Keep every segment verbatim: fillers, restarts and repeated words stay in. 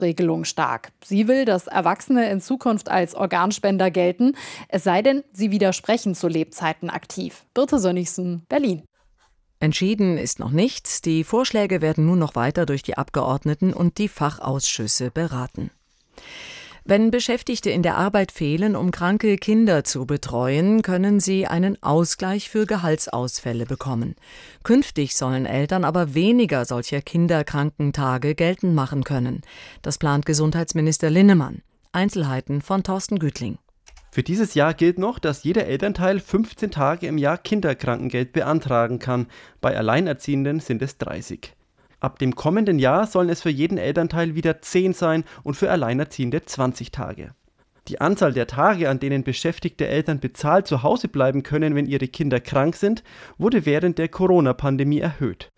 Regelung stark. Sie will, dass Erwachsene in Zukunft als Organspender gelten, es sei denn, sie widersprechen zu Lebzeiten aktiv. Birte Sönnigsen, Berlin. Entschieden ist noch nichts. Die Vorschläge werden nun noch weiter durch die Abgeordneten und die Fachausschüsse beraten. Wenn Beschäftigte in der Arbeit fehlen, um kranke Kinder zu betreuen, können sie einen Ausgleich für Gehaltsausfälle bekommen. Künftig sollen Eltern aber weniger solcher Kinderkrankentage geltend machen können. Das plant Gesundheitsminister Linnemann. Einzelheiten von Thorsten Gütling. Für dieses Jahr gilt noch, dass jeder Elternteil fünfzehn Tage im Jahr Kinderkrankengeld beantragen kann. Bei Alleinerziehenden sind es dreißig. Ab dem kommenden Jahr sollen es für jeden Elternteil wieder zehn sein und für Alleinerziehende zwanzig Tage. Die Anzahl der Tage, an denen beschäftigte Eltern bezahlt zu Hause bleiben können, wenn ihre Kinder krank sind, wurde während der Corona-Pandemie erhöht.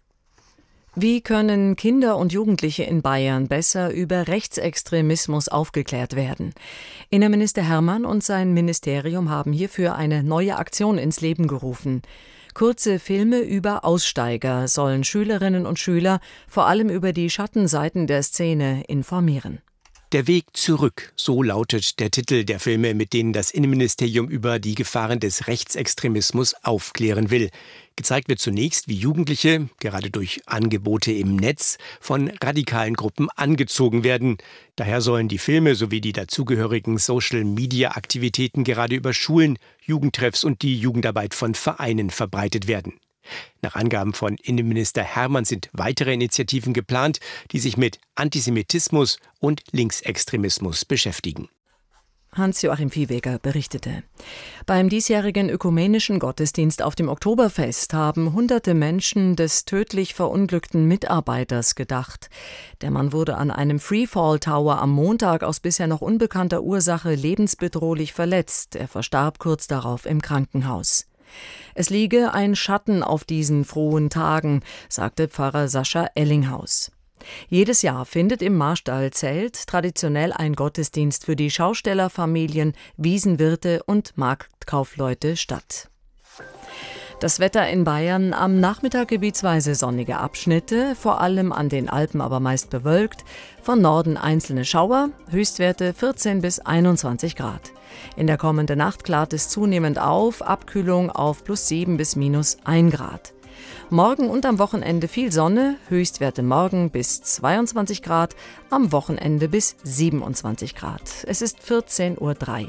Wie können Kinder und Jugendliche in Bayern besser über Rechtsextremismus aufgeklärt werden? Innenminister Hermann und sein Ministerium haben hierfür eine neue Aktion ins Leben gerufen. Kurze Filme über Aussteiger sollen Schülerinnen und Schüler vor allem über die Schattenseiten der Szene informieren. Der Weg zurück, so lautet der Titel der Filme, mit denen das Innenministerium über die Gefahren des Rechtsextremismus aufklären will. Gezeigt wird zunächst, wie Jugendliche, gerade durch Angebote im Netz, von radikalen Gruppen angezogen werden. Daher sollen die Filme sowie die dazugehörigen Social-Media-Aktivitäten gerade über Schulen, Jugendtreffs und die Jugendarbeit von Vereinen verbreitet werden. Nach Angaben von Innenminister Hermann sind weitere Initiativen geplant, die sich mit Antisemitismus und Linksextremismus beschäftigen. Hans-Joachim Viehweger berichtete. Beim diesjährigen ökumenischen Gottesdienst auf dem Oktoberfest haben hunderte Menschen des tödlich verunglückten Mitarbeiters gedacht. Der Mann wurde an einem Freefall Tower am Montag aus bisher noch unbekannter Ursache lebensbedrohlich verletzt. Er verstarb kurz darauf im Krankenhaus. Es liege ein Schatten auf diesen frohen Tagen, sagte Pfarrer Sascha Ellinghaus. Jedes Jahr findet im Marstallzelt traditionell ein Gottesdienst für die Schaustellerfamilien, Wiesenwirte und Marktkaufleute statt. Das Wetter in Bayern: am Nachmittag gebietsweise sonnige Abschnitte, vor allem an den Alpen aber meist bewölkt, von Norden einzelne Schauer, Höchstwerte vierzehn bis einundzwanzig Grad. In der kommenden Nacht klart es zunehmend auf, Abkühlung auf plus sieben bis minus ein Grad. Morgen und am Wochenende viel Sonne, Höchstwerte morgen bis zweiundzwanzig Grad, am Wochenende bis siebenundzwanzig Grad. Es ist vierzehn Uhr drei.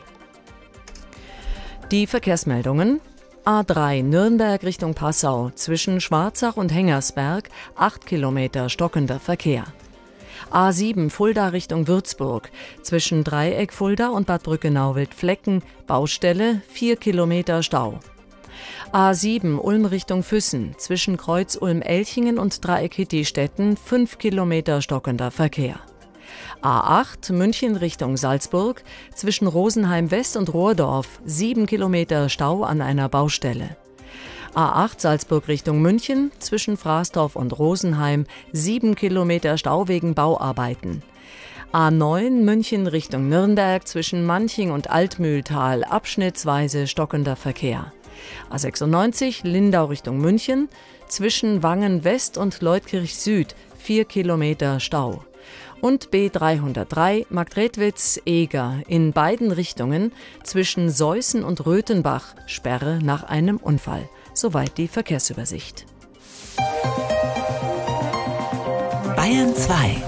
Die Verkehrsmeldungen: A drei Nürnberg Richtung Passau, zwischen Schwarzach und Hengersberg, acht Kilometer stockender Verkehr. A sieben Fulda Richtung Würzburg, zwischen Dreieck Fulda und Bad Brückenau-Wildflecken, Baustelle, vier Kilometer Stau. A sieben Ulm Richtung Füssen, zwischen Kreuz Ulm-Elchingen und Dreieck Hittistetten, fünf Kilometer stockender Verkehr. A acht München Richtung Salzburg, zwischen Rosenheim West und Rohrdorf, sieben Kilometer Stau an einer Baustelle. A acht Salzburg Richtung München, zwischen Fraßdorf und Rosenheim, sieben Kilometer Stau wegen Bauarbeiten. A neun München Richtung Nürnberg, zwischen Manching und Altmühltal, abschnittsweise stockender Verkehr. A sechsundneunzig Lindau Richtung München, zwischen Wangen West und Leutkirch Süd, vier Kilometer Stau. Und B dreihundertdrei Marktredwitz-Eger in beiden Richtungen, zwischen Seußen und Röthenbach, Sperre nach einem Unfall. Soweit die Verkehrsübersicht. Bayern zwei.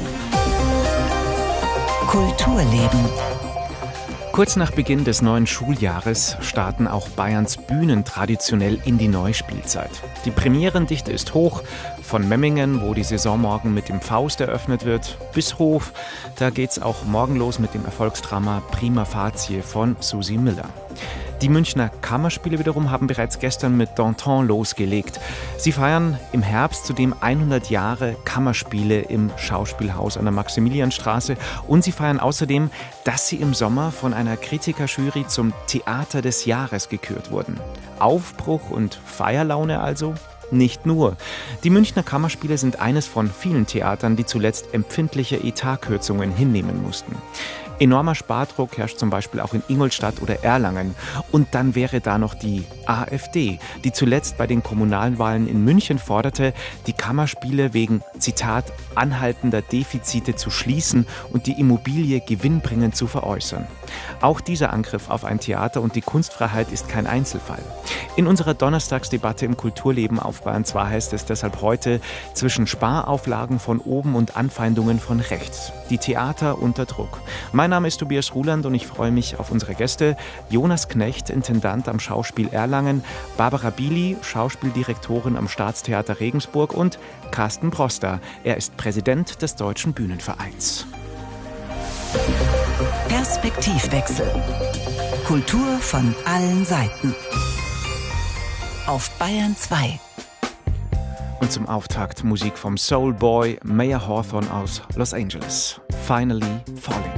Kulturleben. Kurz nach Beginn des neuen Schuljahres starten auch Bayerns Bühnen traditionell in die Neuspielzeit. Die Premierendichte ist hoch, von Memmingen, wo die Saison morgen mit dem Faust eröffnet wird, bis Hof. Da geht's auch morgen los mit dem Erfolgsdrama Prima Facie von Susi Miller. Die Münchner Kammerspiele wiederum haben bereits gestern mit Danton losgelegt. Sie feiern im Herbst zudem hundert Jahre Kammerspiele im Schauspielhaus an der Maximilianstraße und sie feiern außerdem, dass sie im Sommer von einer Kritikerjury zum Theater des Jahres gekürt wurden. Aufbruch und Feierlaune also? Nicht nur. Die Münchner Kammerspiele sind eines von vielen Theatern, die zuletzt empfindliche Etatkürzungen hinnehmen mussten. Enormer Spardruck herrscht zum Beispiel auch in Ingolstadt oder Erlangen. Und dann wäre da noch die AfD, die zuletzt bei den Kommunalwahlen in München forderte, die Kammerspiele wegen, Zitat, anhaltender Defizite zu schließen und die Immobilie gewinnbringend zu veräußern. Auch dieser Angriff auf ein Theater und die Kunstfreiheit ist kein Einzelfall. In unserer Donnerstagsdebatte im Kulturleben auf Bayern zwei heißt es deshalb heute: zwischen Sparauflagen von oben und Anfeindungen von rechts. Die Theater unter Druck. Mein Name ist Tobias Ruland und ich freue mich auf unsere Gäste. Jonas Knecht, Intendant am Schauspiel Erlangen, Barbara Bili, Schauspieldirektorin am Staatstheater Regensburg und Carsten Broster. Er ist Präsident des Deutschen Bühnenvereins. Perspektivwechsel. Kultur von allen Seiten. Auf Bayern zwei. Und zum Auftakt Musik vom Soul Boy Mayer Hawthorne aus Los Angeles. Finally Falling.